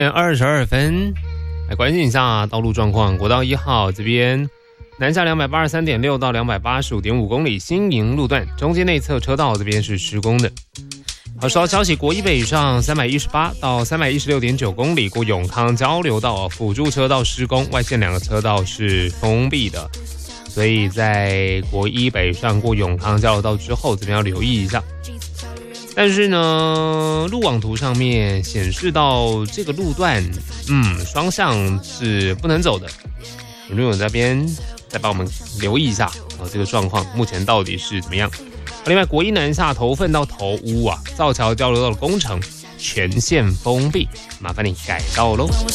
22分，来关心一下道路状况。国道1号这边南下283.6到285.5公里，新营路段中间内侧车道这边是施工的。好，收到消息，国一北上318到316.9公里，过永康交流道辅助车道施工，外线2个车道是封闭的，所以在国一北上过永康交流道之后，这边要留意一下。但是呢，路网图上面显示到这个路段，双向是不能走的。有没有在边再帮我们留意一下这个状况目前到底是怎么样？另外，国一南下头份到头屋造桥交流道的工程全线封闭，麻烦你改道喽。